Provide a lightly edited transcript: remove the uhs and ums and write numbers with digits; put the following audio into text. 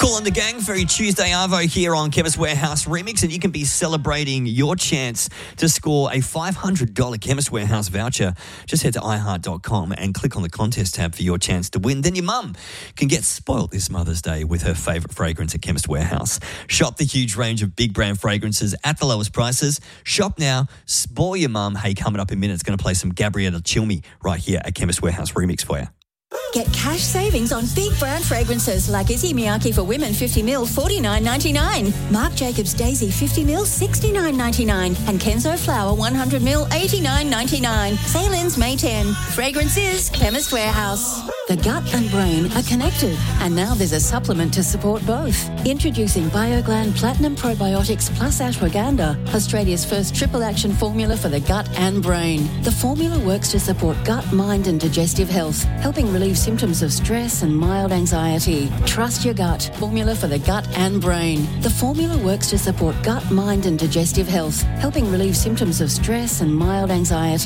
Cool and the gang, very Tuesday Arvo here on Chemist Warehouse Remix, and you can be celebrating your chance to score a $500 Chemist Warehouse voucher. Just head to iHeart.com and click on the contest tab for your chance to win. Then your mum can get spoilt this Mother's Day with her favourite fragrance at Chemist Warehouse. Shop the huge range of big brand fragrances at the lowest prices. Shop now, spoil your mum. Hey, coming up in minutes, going to play some Gabriella Chilmi right here at Chemist Warehouse Remix for you. Get cash savings on big brand fragrances like Issey Miyake for women 50ml $49.99, Marc Jacobs Daisy 50ml $69.99, and Kenzo Flower 100ml $89.99. Sale ends May 10. Fragrances, Chemist Warehouse. The gut and brain are connected, and now there's a supplement to support both. Introducing BioGland Platinum Probiotics Plus Ashwagandha, Australia's first triple action formula for the gut and brain. The formula works to support gut, mind and digestive health, helping relieve symptoms of stress and mild anxiety. Trust your gut. Formula for the gut and brain. The formula works to support gut, mind and digestive health, helping relieve symptoms of stress and mild anxiety.